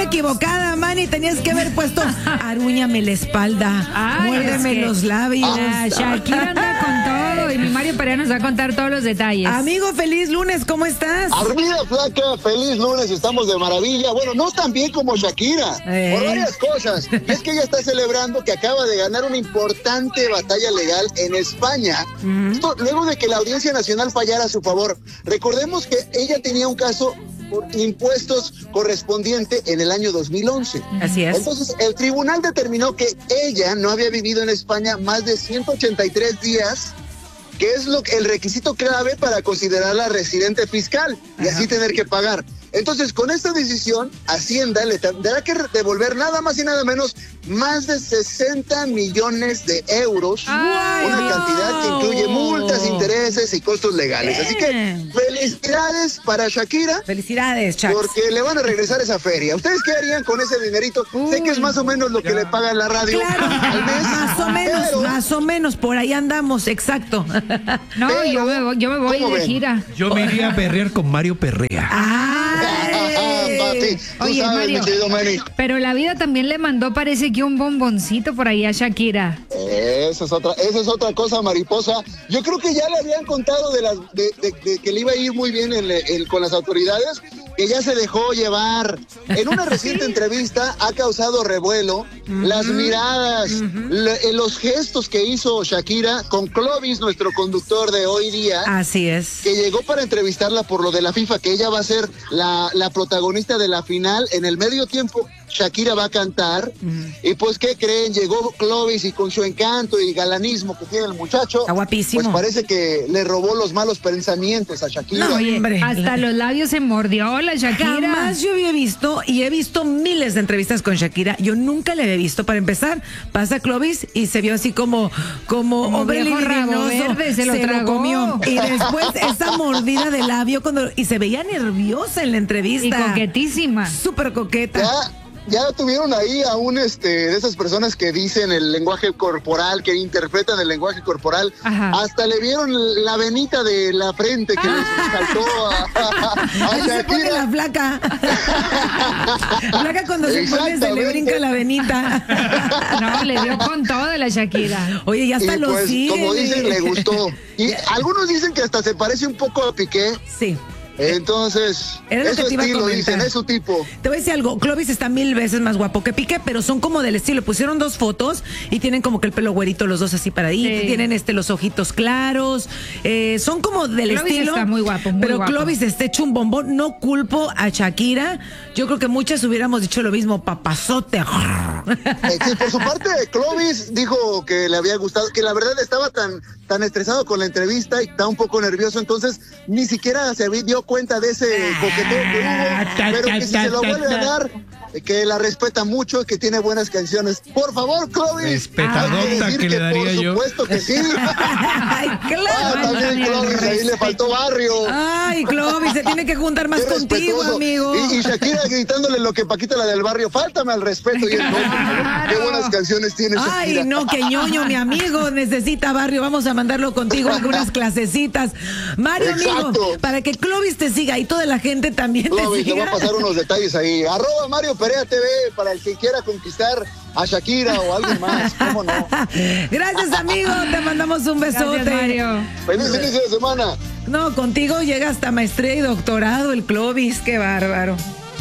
equivocada, Manny. Tenías que haber puesto arúñame la espalda, muérdeme los labios. Shakira anda con todo y mi Mario Perea nos va a contar todos los detalles. Amigo, feliz lunes, ¿cómo estás? Arriba, flaca, feliz lunes, estamos de maravilla. Bueno, no tan bien como Shakira, por varias cosas. Es que ella está celebrando que acaba de ganar una importante batalla legal en España. Esto, luego de que la Audiencia Nacional fallara a su favor. Recordemos que ella tenía un caso por impuestos correspondiente en el año 2011. Así es. Entonces, el tribunal determinó que ella no había vivido en España más de 183 días, que es el requisito clave para considerarla residente fiscal y así tener que pagar. Entonces, con esta decisión, Hacienda le tendrá que devolver nada más y nada menos más de 60 millones de euros, una cantidad que incluye multas, intereses y costos legales. Así que felicidades para Shakira. Felicidades, Chuck. Porque le van a regresar esa feria. ¿Ustedes qué harían con ese dinerito? Sé que es más o menos lo que le pagan la radio al mes. Más o menos, por ahí andamos, exacto. No, pero, yo me voy de gira. Yo me iría a perrear con Mario Perrea. Papi, Oye, sabes, Mario, mi querido Manny. pero la vida también le mandó, parece que un bomboncito por ahí a Shakira. Esa es otra cosa, mariposa. Yo creo que ya le habían contado de que le iba a ir muy bien con las autoridades, que ya se dejó llevar. En una reciente entrevista ha causado revuelo las miradas, los gestos que hizo Shakira con Clovis, nuestro conductor de hoy día. Así es. Que llegó para entrevistarla por lo de la FIFA, que ella va a ser la protagonista de la final. En el medio tiempo, Shakira va a cantar. Y pues, ¿qué creen? Llegó Clovis y con su encanto y galanismo que tiene el muchacho. Está guapísimo. Pues parece que le robó los malos pensamientos a Shakira. No, Oye, hombre. hasta los labios se mordió la Shakira. Jamás yo había visto, y he visto miles de entrevistas con Shakira, yo nunca le había visto. Para empezar, pasa Clovis y se vio así como hombre viejo rabo libidinoso, verde, se lo tragó. comió. Y después esa mordida de labio y se veía nerviosa en la entrevista. Y coquetísima. Súper coqueta. Ya tuvieron ahí a un de esas personas que dicen el lenguaje corporal, que interpretan el lenguaje corporal. Ajá. Hasta le vieron la venita de la frente que les saltó a Ahí se pone Shakira. la flaca. Flaca cuando se pone se le brinca la venita. No, le dio con todo la Shakira. Oye, ya hasta Y lo pues, siguen. como dicen, le gustó. Y algunos dicen que hasta se parece un poco a Piqué. Sí. Entonces, Era lo es que su te iba a estilo, comentar. dicen, es su tipo. Te voy a decir algo, Clovis está 1000 veces más guapo que Piqué, pero son como del estilo. Pusieron 2 fotos y tienen como que el pelo güerito, los dos así paraditos, Sí. tienen los ojitos claros, son como del Clovis estilo. está muy guapo, muy pero guapo. Clovis está hecho un bombón. No culpo a Shakira. Yo creo que muchas hubiéramos dicho lo mismo, papazote. Sí, por su parte, Clovis dijo que le había gustado, que la verdad estaba tan estresado con la entrevista y está un poco nervioso, entonces ni siquiera se dio cuenta de ese coqueteo que hubo, pero que si se lo vuelve a dar, que la respeta mucho, que tiene buenas canciones. Por favor, Clovis. Respetadota que le daría yo. Por supuesto que sí. Ay, claro. También Clovis, ahí le faltó barrio. Ay, Clovis, se tiene que juntar más Qué contigo, respetuoso. amigo. Y Shakira gritándole lo que Paquita, la del barrio, fáltame al respeto. Y qué buenas canciones tiene Shakira. Ay, no, que ñoño, mi amigo, necesita barrio. Vamos a mandarlo contigo a algunas clasecitas. Mario, amigo, Exacto. para que Clovis te siga y toda la gente también Clovis, te le voy siga. a pasar unos detalles ahí. @Mario Perea TV para el que quiera conquistar a Shakira o alguien más. ¿Cómo no? Gracias, amigo. Te mandamos un besote. Gracias, Mario. Feliz inicio de semana. No, contigo llega hasta maestría y doctorado el Clovis. Qué bárbaro.